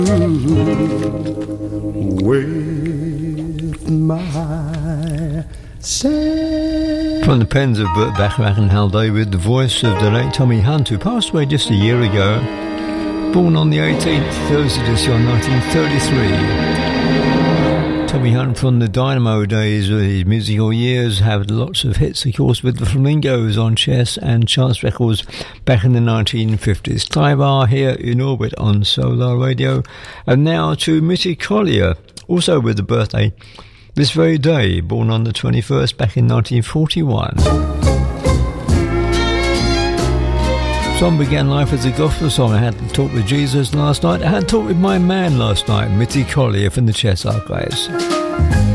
with my sad. From the pens of Burt Bacharach and Hal David, the voice of the late Tommy Hunt, who passed away just a year ago, born on the 18th, Thursday this year, 1933. Tommy Hunt from the Dynamo days of his musical years had lots of hits, of course, with the Flamingos on Chess and Chance Records back in the 1950s. Clive R here in orbit on Solar Radio. And now to Mitty Collier, also with a birthday this very day, born on the 21st back in 1941. Song began life as a gospel song. I had to talk with Jesus last night. I had to talk with my man last night, Mitty Collier from the Chess Archives.